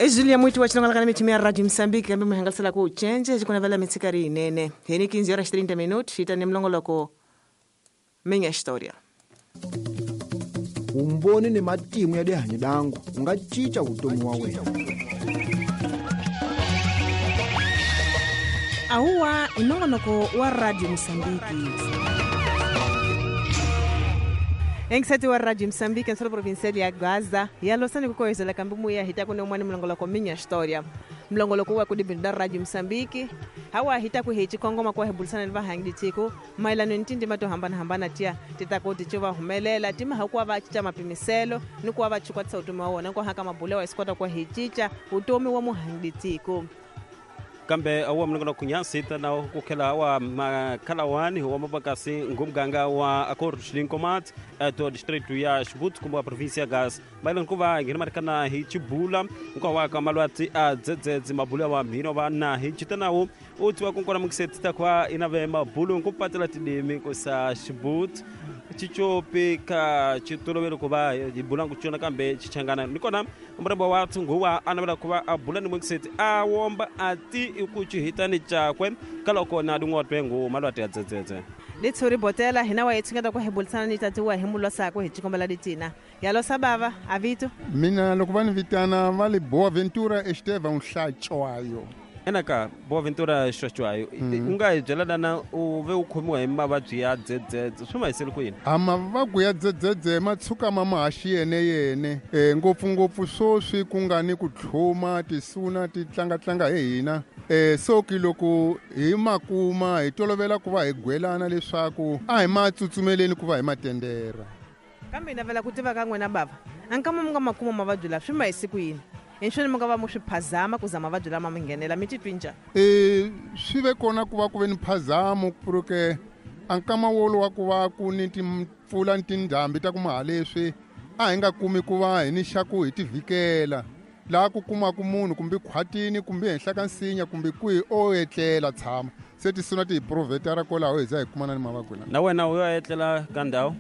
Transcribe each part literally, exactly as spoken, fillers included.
Ezili ya mwitu wachilonga lakana michimi ya Radio Msambiki kambi mwihangalasala ku uchenje jikuna vala mitsikari inene. Heni quinze horas thirty minutos shita ni mlongo loko Minha História. Umbone ni matimu ya dehani dangu ungachicha utomi wa wena. Ahuwa inongo loko wa Radio Msambiki. Engsati wa Radio Msambiki nsolo provincial ya Gaza yalosani kukoyezela kambi muya hita kune umwani mlongo loko Minha História. Mlongo loko wa kudibinda Radio Msambiki hawa hita kuhechi kongoma kwa hebulisana niva hangi tiku mailano ntindi mato hambana hambana tia titako tichova humelela tima hakuwa vachicha mapimiselo nikuwa vachikwatisa utumi wa wona kwa haka mabule wa iskota kwa hichicha utumi wa muhangi tiku kambe awa mlongo kunyasi tana kukela wa makalawani wa mabakasi ngumganga wa Acordo Slinkomat to district ya Shibut kumba province ya Gas mailon kuva ngirmarikana hichibula kwa wa kamalwati a dzedze mabula wa mino bana hichitanawo utwa kunkora muksetita kwa inave mabulu kupatela tidimi ko sa Shibut chichope ka chitolovero kuva ibula kuchona kambe chichangana nikona mrembo watu nguwa anabela kuva abula ni mukseti awomba ati ikuchi hitani chakwe kala kona dungotwe ngo malwati ya dzedzedze litsuri botela hina wa yetsingata kwa hebulisana ni tatu wa himulo sako hichikombela litina yalo sabava avitu mina lokubani vitana vale Boaventura Esteva un hlachoayo enaka Boaventura shochwayo mm. unga jeladana uve ukhomiwa emavabyi ya dzedzedze swima iseli kwini amavabyi ya dzedzedze matsuka mama hashiyene yene e, ngopfu ngopfu so swi kungani ku tlhuma tisuna ti tlanga tlanga hi hina e, so ki loko hi makuma hi tolovela ku va hi gwelana leswaku a hi matsutsumeleni ku va hi matendera kambe na vela ku tiva ka n'wena bava ankama munga makuma mavabyi la swima isiku yini inshoni munga va mu swiphazama ku zama vabyi lama minghenela mi titwinja eh swi ve kona ku va ku ve ni phazamo puruke ankama wolo wa ku va ku ni timpfula ni tindhambi ta ku mahaleswi a hi nga kumi ku va hi ni xaku hi tivikela laha ku kumaku munhu kumbe khwatini kumbe henhla ka nsinya kumbe kwihi o etlela tshama se tisuna ti hi provhetara kolaho hi za hi kumana ni mavabyi lama na wena u ya etlela ka ndhawu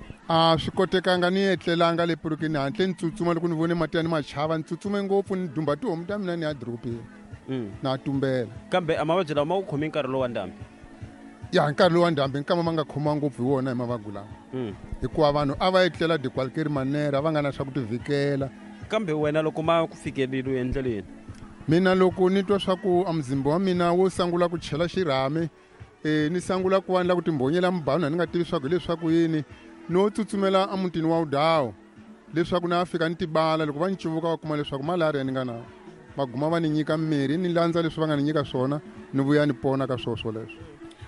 a swi kotekanga ni etlelanga le purukini hantle ni tsutsuma loko ni vone mati ya ni machava ni tsutsume ngopfu ni dumba tihomu ta mina ni ya dropini mm. na tumbela kambe amavabyi lama ma ku khomi nkarhi lowa ndhambi ya nkarhi lowa ndhambi nkama ma nga khoma ngopfu hi wona hi mavabyi lawa mm. hikuva vanhu a va etlela de qualquier manera va nga na swa ku tivikela kambe wena loko ma ku fikeleli endleleni mina loko ni twa swa ku a muzimba wa mina wo sangula ku chela xirhami eh, ni sangula ku vandla ku timbonyela mbhanu ni nga tivi swa ku leswaku yini no tsutsumela amutini wa udawo leswaku na fika ni tibala loko va ni civuka va kuma leswaku malaria ni nga na va guma va ni nyika mirhi ni landza leswi va nga ni nyika swona ni vuya ni pona ka swoswo leswo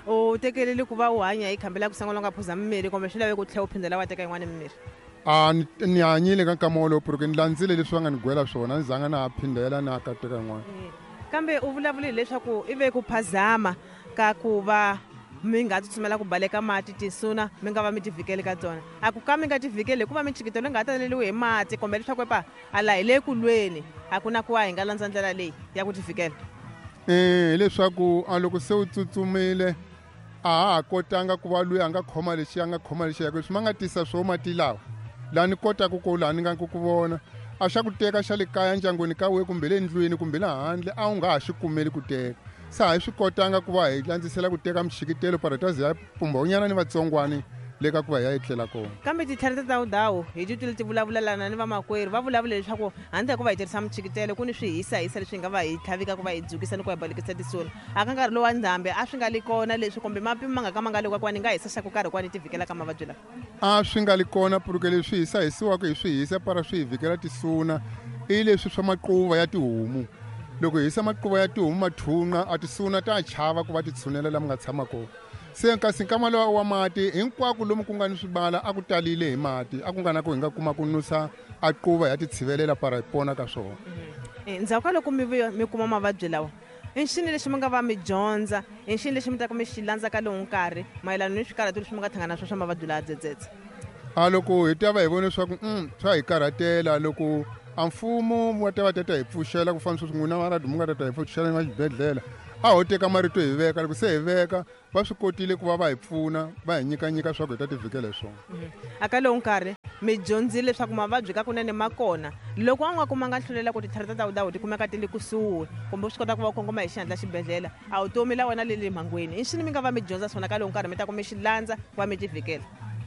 u tekelele ku va u hanya hi khambela ku sangula nga phuza mimirhi kumbe swi lave ku tlhela u phindela wa teka yin'wana mimirhi a ni hanyile ka nkama wolowo puruke ni landzile leswi va nga ni gwela swona ni zanga na ha phindela na ha ka teka yin'wana kambe u vulavulile leswaku i ve ku phazama ka ku va mi nga tsutsumela ku baleka mati tisuna mi nga va mi tivikele ka tona a ku ka mi nga tivikele hikuva michikitelo nga taleliwi hi mati kumbe leswaku epa ala hi le kulweni a ku na ku va hi nga landza ndlela leyi ya ku tivikela eh leswaku a loko se u tsutsumile a ha ha kotanga ku va loyi a nga khoma lexi a nga khoma lexi ya ku leswi ma nga tisa swo mati lawa laha ni kotaka ku laha ni nga ku ku vona a xa ku teka xa le kaya ndyangwini ka we kumbe le ndlwini kumbe le handle a wu nga ha xi kumeli ku teka sa hi swi kotanga ku va hi landzisela ku teka mixikitelo paratazi ya pumbonyana ni vatsongwani le ka ku va hi ya etlela kona kambe titharita ta udawu hi titwile ti vulavulelana ni vamakwerhu va vulavula leswaku handle ku va hi tirhisa michikitelo ku ni swihisahisa leswi hi nga va hi tlhavika ku va hi dzukisa ni ku hi balekisa tisoni a ka nkarhi lowa ndhambi a swi nga li kona leswi kumbe mapi ma nga ka ma nga le kwa kwani nga hisa ku karhi kwani tivikela ka mavabyi lawa a swi nga li kona puruke leswi hisahisiwaka hi swihisa para swi hi vikela tisuna i leswi swa maquva ya tihomu loko hisa maquva ya tihomu mathunqa a tisuna ta chava ku va ti tshunela lama nga tshama kona se kasi nkama lowa wa mati hinkwako lomu ku nga ni swibala a ku talile hi mati a ku nga na ku hi nga kuma ku nusa a quva ya ti tshivelela para hi pona ka swona ndzhaku ka loko mi mi kuma mavabyi lawa i nxini lexi mi nga va mi dyondza i nxini lexi mi ta ku mi xi landza ka lowu nkarhi mayelana ni swikarhati leswi mi nga hlangana na swo swa mavabyi lawa dzedzedze a loko hi ta va hi vone swa ku um swa hi karhatela loko a mfumo wa ta va tata hi pfuxela ku fana sweswi n'wina va radiyo mu nga tata hi pfuxela na xibedhlele a ho teka marito hi veka loko se hi veka va swi kotile ku va va hi pfuna va hi nyikanyika swa ku hi ta tivhikela hi swona aka lowu nkarhi mi dyondzile leswaku mavabyi ka kunene ma kona loko a nga kuma nga hlulela ku titharata ta udawu ti kumeka ti le kusuhi kumbe swi kota ku va u kongoma hi xihatla xibedhlele a vutomi la wena le le mhangweni i xini mi nga va mi dyondza swona ka lowu nkarhi mi ta ku mi xi landza ku va mi tivhikela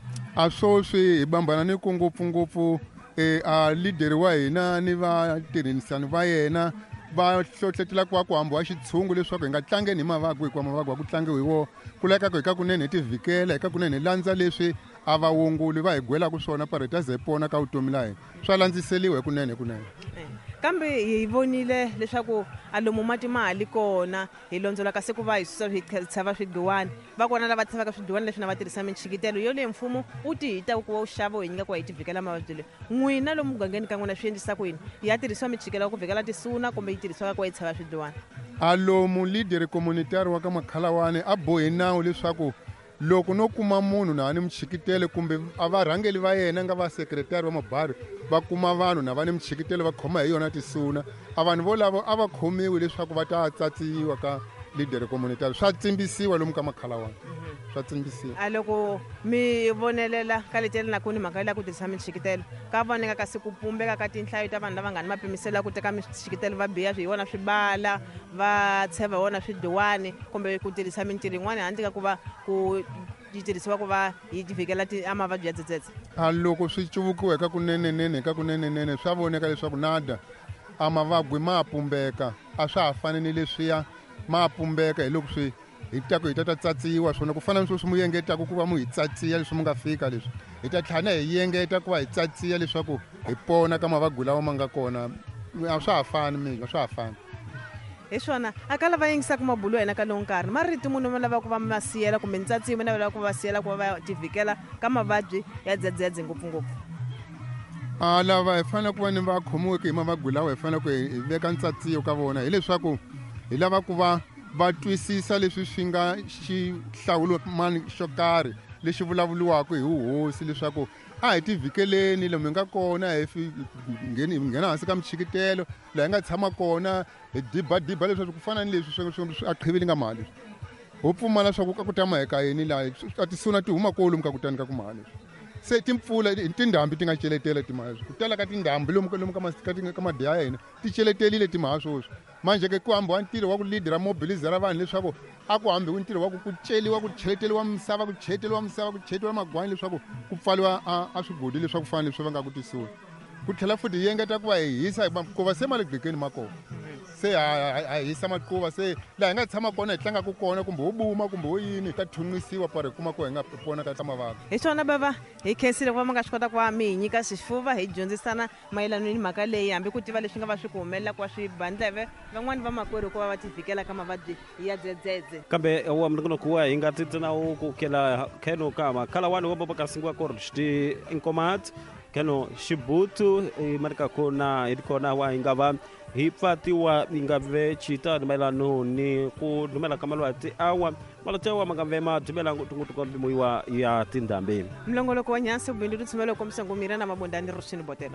a swo swi hi bambana ni ku ngopfungopfu e a lideri wa hina ni vatirhisani va yena va hlohlotela ku va ku hambiwa xitshungu leswaku hi nga tlangeni hi mavagwa hikuva mavagwa ku tlangiwa hi wona ku laveka ku hi ka kunene hi tivhikela hi ka kunene hi landza leswi a vaonguli va hi gwelaku swona pari hi ta ze hi pona ka vutomi la hina swa landziseliwa hi kunene kunene kambe hi vonile leswaku a lomu mati mali kona hi londzela kasi ku va hi susa hi tshava swidliwani va kona lava tshavaka swidliwani leswi na va tirhisa minchikitelo yo leyi mfumo u ti hita ku va u xava u hi nyika ku va hi tivhikela mavabyi leyi n'wina lomu mugangeni ka n'wina swi endlisa ku yini ya tirhisiwa michikelo ku vhikela tisuna kumbe yi tirhisiwaka ku va yi tshava swidliwani a lomu lideri communitary wa ka makhalawani a bohi nawu leswaku loko no kuma munhu na ni michikitelo kumbe a varhangeli va yena nga va sekretari va mabari va kuma vanhu na va ni michikitelo va khoma hi yona tisuna a vanhu volavo a va khomiwi leswaku va ta tsatsiwa ka lideri communitary swa tsimbisiwa lomu ka makhalawani swa tsimbisiwa a loko mi vonelela ka leteli na kuni mhaka yi la ku tirhisa michikitelo ka voneka kasi ku pumbeka ka tinhlayo ta vanhu lava nga ni mapimisela ku teka michikitelo va biya hi wona swibala va tsheva hi wona swidliwani kumbe ku tirhisa mintirho yin'wana handle ka ku va ku yi tirhisiwa ku va yi vhikela a mavabyi ya tsetsetse a loko swi cuvukiwa eka kunenenene eka kunenenene swa voneka leswaku nada a mavagwi ma pumbeka a swa ha fani ni leswiya ma pumbeka hi loko swi hi ta ku hi ta ta tsatsiwa swona ku fana ni sweswi mu yengetaka ku va mu hi tsatsiya leswi mu nga fika leswi hi ta tlhela hi yengeta ku va hi tsatsiya leswaku hi pona ka mavagwi lawa ma nga kona a swa ha fani mina swa ha fani hi swona a ka lava yingisaka mabulo ya hina ka lowu nkarhi ma riti munhu mi lava ku va ma siyela kumbe ntsatsiyo mi lava ku va siyela ku va va tivhikela ka mavabyi ya dzedzedze ngopfungopfu a lava hi fanele ku va ni va khomiweke hi mavagwi lawa hi fanele ku hi veka ntsatsiyo ka vona hileswaku hi lava ku va va twisisa leswi swi nga xihlawulamani xo karhi lexi vulavuliwaka hi vuhosi leswaku a hi tivhikeleni lomu hi nga kona hi nghena hansi ka michikitelo laha hi nga tshama kona hi dibadiba leswaku ku fana ni leswi swi a qhiveli nga mali ho pfumala swa ku ka ku tama hi ka yini laha a tisuna ti huma kolo lomu ka kutani ka ku mali se timpfula tindhambi ti nga cheletela timali ku tala ka tindhambi lomu ka madiya ya hina ti cheletelile timali swoswi manje ke ku hambiwa ntirho wa ku lidera mobilizera vanhu leswaku a ku hambiwi ntirho wa ku ku celiwa ku cheleteliwa misava ku cheleteliwa misava ku cheleteliwa magwanya leswaku ku pfaliwa a swigodi leswaku fana leswi va nga ku tisiwa ku tlhela futhi hi yengeta ku va hi hisa ku va se ma le gqekeni ma kona se ha hisa maquva se laha hi nga tshama kona hi tlangaka kona kumbe wo buma kumbe wo yini ta thunqisiwa pari hi kuma ku hi nga pona ka tlamavaka hi swona bava hi khensile ku va mi nga swi kota ku va mi hi nyika xifuva hi dyondzisana mayelano ni mhaka leyi hambi ku tiva leswi nga va swi ku humelela ku va swi bandleve van'wani va makwerhu ku va va tivhikela ka mavabyi ya dzedzedze kambe wa mlingano kuwa hi nga titsinawu ku kela kheno kama khala wani wa baba kasingwa ko rishti inkomat keno xibutu marika kona hi kona wa hinga va hi pfatiwa inga ve chita ni mayelano ni ku dumela ka malwati awa malatewa magamve ma dumela ngutungutu kwa bimuiwa ya tindambe mlongoloko wa nyansi ubindu tutsumelo komsango mirana mabondani rushini botela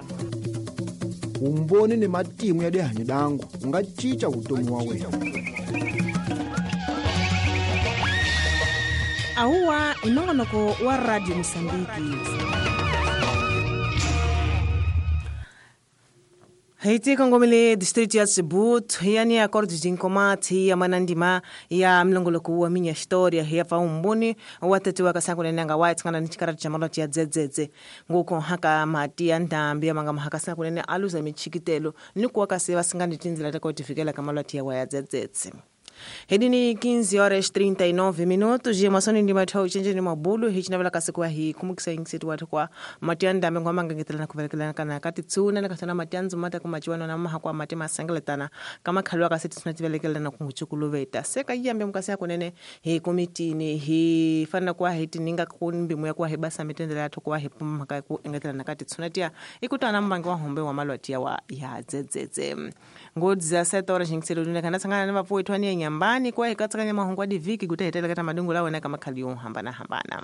umboni ni matimu ya dehanyi dangu nga chicha vutomi wa wena ahuwa inongonoko wa Radio Msambiki Haiti kongomile district ya Sibut yani ya kordi jinkomati ya manandima ya mlongoloko wa minya historia ya fa umbuni watete wa kasango nenanga white kana nichikara chamaloti ya dzedzedze nguko haka mati ya ndambi ya manga mahaka sango nene aluza michikitelo nikuwa kasi wasingani tinzila tako tifikela kamaloti ya wa ya dzedzedze Hedini quinze horas trinta e nove minutos e masoni ndi matau chenje ni mabulu hi chinavela kasikwa hi kumukisa ingiseti watu kwa matianda amengo amangangetela na kuvelekela kana kati tsuna na kasana matianzu mata kumachiwana na maha kwa mati masangeletana kama khalwa kaseti tunativelekela na kunguchukuluveta seka yambe mukasi yako nene hi komitini hi fana kwa hiti ninga kunbi muya kwa hebasa mitendela yatu kwa hipu maka kuengetela na kati tsunatia ikutana mbangi wa hombe wa malwatia wa ya zezeze ngodi za seta ora jingiseti dunia kana sangana na mapu itwani nyambani kwa hikatsakanya mahungwa diviki kutahitela kata madungu lawe na kama kaliyo hambana hambana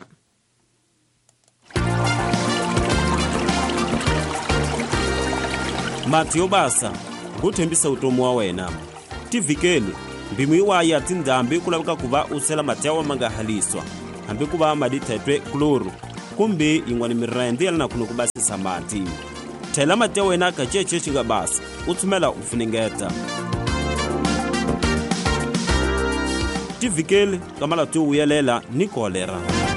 mati yo basa ku thembisa utomo wa wena. Tivikeli mbimi wa ya tindambi ku laveka ku va u sela mati yawa ma nga haliswa hambi ku va madi thetwe kloro kumbe yin'wana mirende yalana ku ku basisa mati. Thela mati ya wena ka cece xi nga basa u tshumela u funengeta. Tivikeli ka malatu uyelela ni kolera.